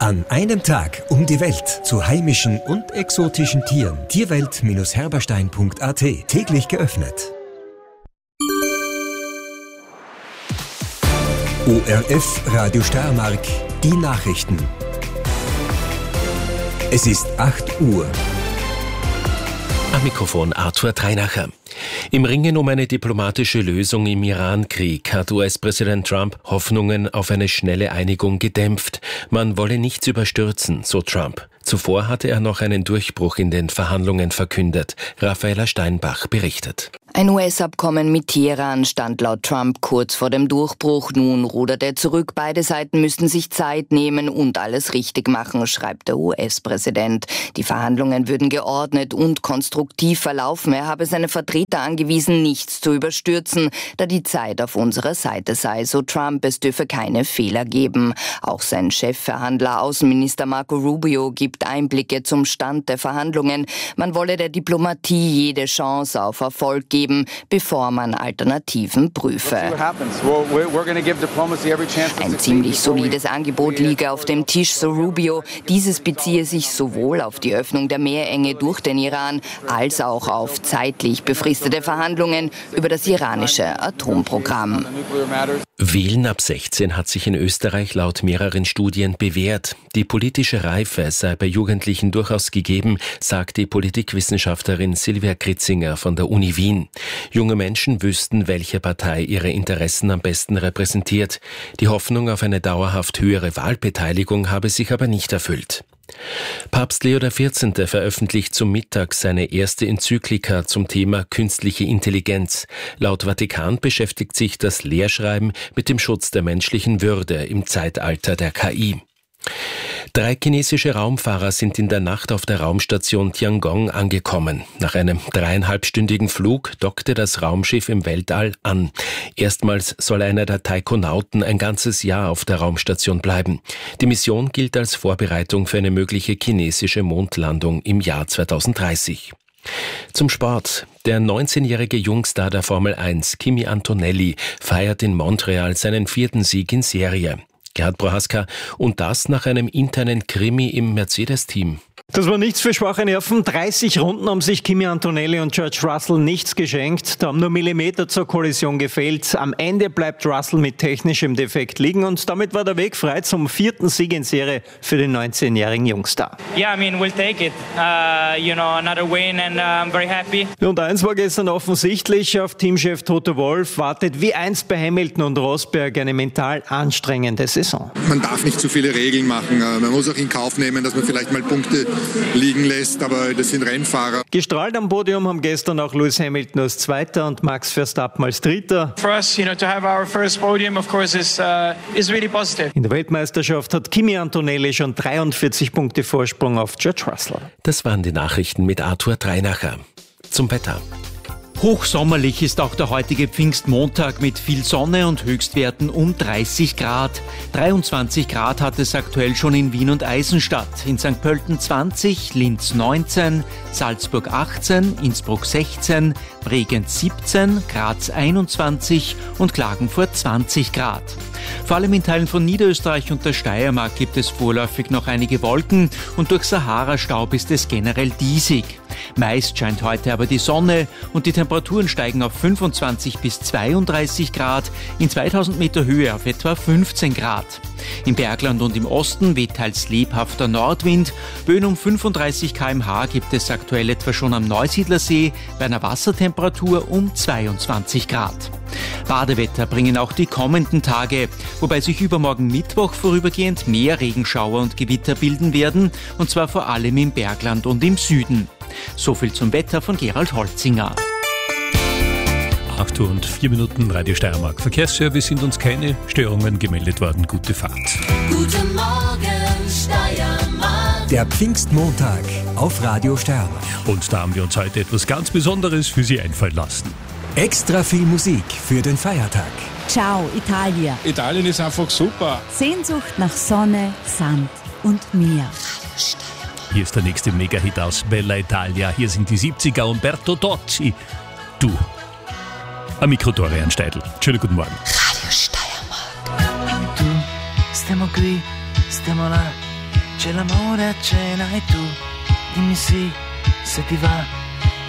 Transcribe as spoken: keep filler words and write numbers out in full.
An einem Tag um die Welt zu heimischen und exotischen Tieren. Tierwelt Herberstein Punkt a t. Täglich geöffnet. O R F Radio Steiermark. Die Nachrichten. Es ist acht Uhr. Am Mikrofon Arthur Treinacher. Im Ringen um eine diplomatische Lösung im Iran-Krieg hat U S-Präsident Trump Hoffnungen auf eine schnelle Einigung gedämpft. Man wolle nichts überstürzen, so Trump. Zuvor hatte er noch einen Durchbruch in den Verhandlungen verkündet. Raffaella Steinbach berichtet. Ein U S-Abkommen mit Teheran stand laut Trump kurz vor dem Durchbruch. Nun rudert er zurück. Beide Seiten müssten sich Zeit nehmen und alles richtig machen, schreibt der U S-Präsident. Die Verhandlungen würden geordnet und konstruktiv verlaufen. Er habe seine Vertreter angewiesen, nichts zu überstürzen, da die Zeit auf unserer Seite sei, so Trump. Es dürfe keine Fehler geben. Auch sein Chefverhandler, Außenminister Marco Rubio, gibt Einblicke zum Stand der Verhandlungen. Man wolle der Diplomatie jede Chance auf Erfolg geben, bevor man Alternativen prüfe. Ein ziemlich solides Angebot liege auf dem Tisch, so Rubio. Dieses beziehe sich sowohl auf die Öffnung der Meerenge durch den Iran als auch auf zeitlich befristete Verhandlungen über das iranische Atomprogramm. Wählen ab sechzehn hat sich in Österreich laut mehreren Studien bewährt. Die politische Reife sei bei Jugendlichen durchaus gegeben, sagt die Politikwissenschaftlerin Silvia Kritzinger von der Uni Wien. Junge Menschen wüssten, welche Partei ihre Interessen am besten repräsentiert. Die Hoffnung auf eine dauerhaft höhere Wahlbeteiligung habe sich aber nicht erfüllt. Papst Leo der vierzehnte veröffentlicht zum Mittag seine erste Enzyklika zum Thema künstliche Intelligenz. Laut Vatikan beschäftigt sich das Lehrschreiben mit dem Schutz der menschlichen Würde im Zeitalter der K I. Drei chinesische Raumfahrer sind in der Nacht auf der Raumstation Tiangong angekommen. Nach einem dreieinhalbstündigen Flug dockte das Raumschiff im Weltall an. Erstmals soll einer der Taikonauten ein ganzes Jahr auf der Raumstation bleiben. Die Mission gilt als Vorbereitung für eine mögliche chinesische Mondlandung im Jahr zweitausenddreißig. Zum Sport. Der neunzehnjährige Jungstar der Formel eins, Kimi Antonelli, feiert in Montreal seinen vierten Sieg in Serie. Gerhard Prohaska, und das nach einem internen Krimi im Mercedes-Team. Das war nichts für schwache Nerven. dreißig Runden haben sich Kimi Antonelli und George Russell nichts geschenkt. Da haben nur Millimeter zur Kollision gefehlt. Am Ende bleibt Russell mit technischem Defekt liegen und damit war der Weg frei zum vierten Sieg in Serie für den neunzehnjährigen Jungstar. Yeah, I mean, we'll take it. Uh, you know, another win and uh, I'm very happy. Und eins war gestern offensichtlich, auf Teamchef Toto Wolff wartet wie einst bei Hamilton und Rosberg eine mental anstrengende Saison. Man darf nicht zu viele Regeln machen. Man muss auch in Kauf nehmen, dass man vielleicht mal Punkte liegen lässt, aber das sind Rennfahrer. Gestrahlt am Podium haben gestern auch Lewis Hamilton als Zweiter und Max Verstappen als Dritter. For us, you know, to have our first podium, of course, is uh, is really positive. In der Weltmeisterschaft hat Kimi Antonelli schon dreiundvierzig Punkte Vorsprung auf George Russell. Das waren die Nachrichten mit Arthur Treinacher. Zum Wetter. Hochsommerlich ist auch der heutige Pfingstmontag mit viel Sonne und Höchstwerten um dreißig Grad. dreiundzwanzig Grad hat es aktuell schon in Wien und Eisenstadt. In Sankt Pölten zwanzig, Linz neunzehn, Salzburg achtzehn, Innsbruck sechzehn, Bregenz siebzehn, Graz einundzwanzig und Klagenfurt zwanzig Grad. Vor allem in Teilen von Niederösterreich und der Steiermark gibt es vorläufig noch einige Wolken und durch Sahara-Staub ist es generell diesig. Meist scheint heute aber die Sonne und die Temperaturen steigen auf fünfundzwanzig bis zweiunddreißig Grad, in zweitausend Meter Höhe auf etwa fünfzehn Grad. Im Bergland und im Osten weht teils lebhafter Nordwind. Böen um fünfunddreißig Kilometer pro Stunde gibt es aktuell etwa schon am Neusiedlersee bei einer Wassertemperatur um zweiundzwanzig Grad. Badewetter bringen auch die kommenden Tage, wobei sich übermorgen Mittwoch vorübergehend mehr Regenschauer und Gewitter bilden werden, und zwar vor allem im Bergland und im Süden. So viel zum Wetter von Gerald Holzinger. acht Uhr und vier Minuten, Radio Steiermark. Verkehrsservice, sind uns keine Störungen gemeldet worden. Gute Fahrt. Guten Morgen, Steiermark. Der Pfingstmontag auf Radio Steiermark. Und da haben wir uns heute etwas ganz Besonderes für Sie einfallen lassen. Extra viel Musik für den Feiertag. Ciao, Italia. Italien ist einfach super. Sehnsucht nach Sonne, Sand und Meer. Hier ist der nächste Mega-Hit aus Bella Italia. Hier sind die siebziger, Umberto Tocci. Du. Am Mikro Dorian Steidl. Schönen guten Morgen. Radio Steiermark. Tu, stiamo qui, stiamo là. C'è l'amore a cena e tu dimmi sì se ti va.